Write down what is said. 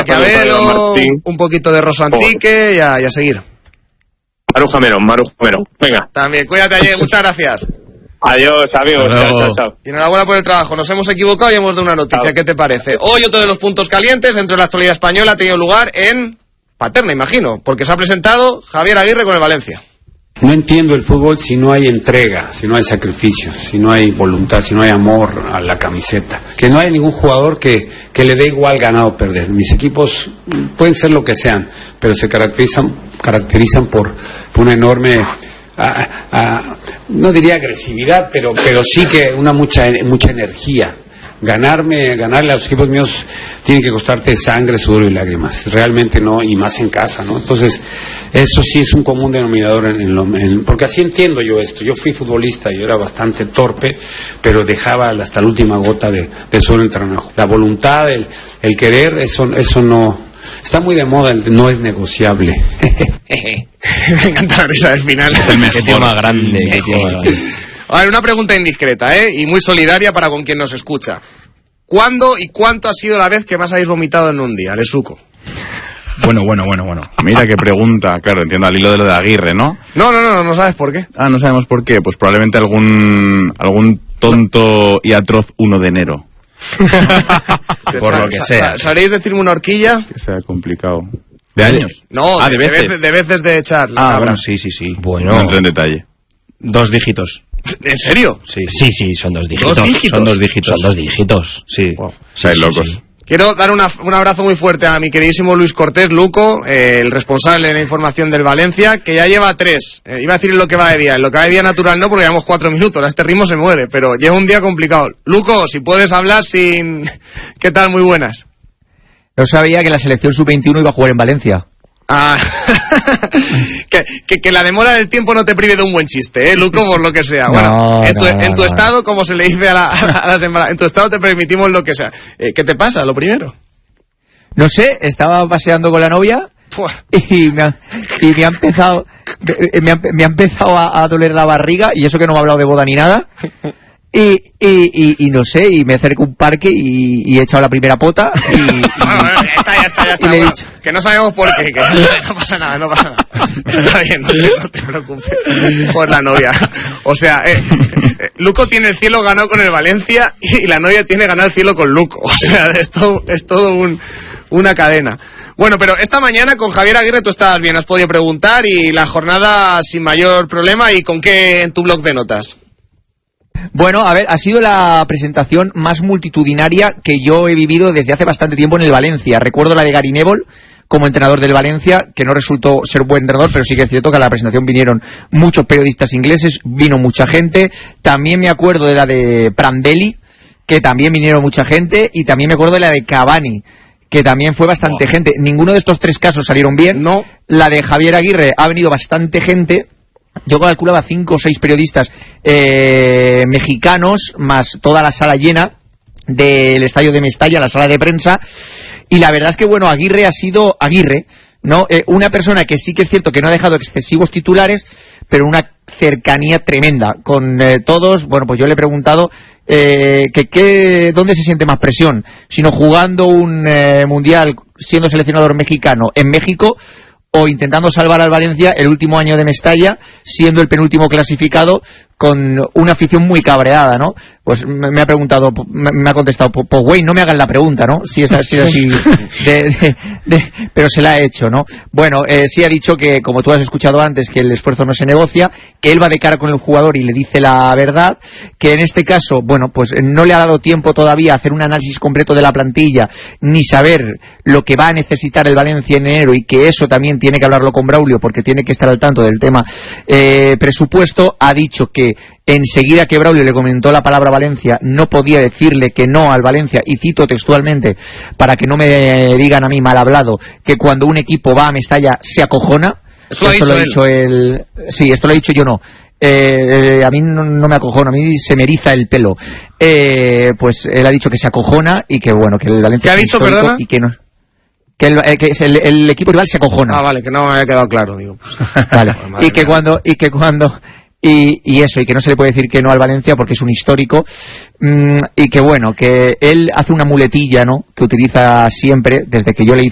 Maquiavelo, un poquito de Rosso Antique y a seguir. Maruja Merón. Venga. También, cuídate ayer, muchas gracias. Adiós, amigos. Chao. Y enhorabuena por el trabajo. Nos hemos equivocado y hemos dado una noticia. Chao. ¿Qué te parece? Hoy otro de los puntos calientes dentro de la actualidad española ha tenido lugar en Paterna, imagino, porque se ha presentado Javier Aguirre con el Valencia. No entiendo el fútbol si no hay entrega, si no hay sacrificio, si no hay voluntad, si no hay amor a la camiseta. Que no hay ningún jugador que le dé igual ganar o perder. Mis equipos pueden ser lo que sean, pero se caracterizan por una enorme, no diría agresividad, pero sí que mucha energía. Ganarle a los equipos míos tiene que costarte sangre, sudor y lágrimas, realmente no, y más en casa, ¿no? Entonces, eso sí es un común denominador porque así entiendo yo esto. Yo fui futbolista, yo era bastante torpe, pero dejaba hasta la última gota de suelo en el terreno. La voluntad, el querer, eso no, está muy de moda, no es negociable. Me encanta la risa del final. Es el mejor. más grande. A ver, una pregunta indiscreta, y muy solidaria para con quien nos escucha. ¿Cuándo y cuánto ha sido la vez que más habéis vomitado en un día, Lesuco? Bueno. Mira qué pregunta. Claro, entiendo al hilo de lo de Aguirre, ¿no? No sabes por qué. No sabemos por qué. Pues probablemente algún tonto y atroz 1 de enero. Por lo que sea. ¿Sabréis decirme una horquilla? Que sea complicado. ¿De años? No, de veces de echar. Bueno, sí. Bueno. No entro en detalle. 2 dígitos. ¿En serio? Sí, son 2 dígitos. Son 2 dígitos. Sí. Wow. Seis locos. Sí. Quiero dar un abrazo muy fuerte a mi queridísimo Luis Cortés, Luco, el responsable de la información del Valencia, que ya lleva 3. Iba a decir lo que va de día. En lo que va de día natural no, porque llevamos 4 minutos. A este ritmo se muere, pero lleva un día complicado. Luco, si puedes hablar sin... ¿Qué tal? Muy buenas. No sabía que la selección sub-21 iba a jugar en Valencia. Que la demora del tiempo no te prive de un buen chiste, Luco, por lo que sea. Bueno, en tu estado, como se le dice a las embarazadas, en tu estado te permitimos lo que sea. ¿Qué te pasa, lo primero? No sé, estaba paseando con la novia y me ha empezado a doler la barriga, y eso que no me ha hablado de boda ni nada. Y no sé, y me acerco a un parque y he echado la primera pota ya está. Y le he dicho, que no sabemos por qué, que no pasa nada. Está bien, no te preocupes por la novia. O sea, Luco tiene el cielo ganado con el Valencia y la novia tiene ganado el cielo con Luco. O sea, es todo una cadena. Bueno, pero esta mañana con Javier Aguirre tú estabas bien, has podido preguntar, y la jornada sin mayor problema. ¿Y con qué en tu blog de notas? Bueno, a ver, ha sido la presentación más multitudinaria que yo he vivido desde hace bastante tiempo en el Valencia. Recuerdo la de Gary Neville como entrenador del Valencia, que no resultó ser buen entrenador, pero sí que es cierto que a la presentación vinieron muchos periodistas ingleses, vino mucha gente. También me acuerdo de la de Prandelli, que también vinieron mucha gente, y también me acuerdo de la de Cavani, que también fue bastante gente. Ninguno de estos 3 casos salieron bien. No. La de Javier Aguirre ha venido bastante gente. Yo calculaba 5 o 6 periodistas mexicanos, más toda la sala llena del estadio de Mestalla, la sala de prensa. Y la verdad es que, bueno, Aguirre ha sido Aguirre, ¿no? Una persona que sí que es cierto que no ha dejado excesivos titulares, pero una cercanía tremenda con todos. Bueno, pues yo le he preguntado ¿dónde se siente más presión? Sino jugando un mundial, siendo seleccionador mexicano en México, o intentando salvar al Valencia el último año de Mestalla, siendo el penúltimo clasificado, con una afición muy cabreada, ¿no? Pues me ha preguntado, me ha contestado, pues güey, no me hagan la pregunta, ¿no? Si es así, pero se la ha hecho, ¿no? Bueno, sí ha dicho que, como tú has escuchado antes, que el esfuerzo no se negocia, que él va de cara con el jugador y le dice la verdad, que en este caso, bueno, pues no le ha dado tiempo todavía a hacer un análisis completo de la plantilla, ni saber lo que va a necesitar el Valencia en enero, y que eso también tiene que hablarlo con Braulio, porque tiene que estar al tanto del tema presupuesto. Ha dicho que enseguida que Braulio le comentó la palabra Valencia, no podía decirle que no al Valencia, y cito textualmente, para que no me digan a mí mal hablado, que cuando un equipo va a Mestalla se acojona. Esto lo ha dicho él. Sí, esto lo he dicho yo, no. A mí no me acojona, a mí se me eriza el pelo. Pues él ha dicho que se acojona, y que bueno, que el Valencia ¿qué ha dicho, perdona? Y que no, que el equipo rival se acojona. Vale, que no me había quedado claro, digo. Vale. y que cuando y eso, y que no se le puede decir que no al Valencia porque es un histórico, y que bueno, que él hace una muletilla, ¿no?, que utiliza siempre desde que yo le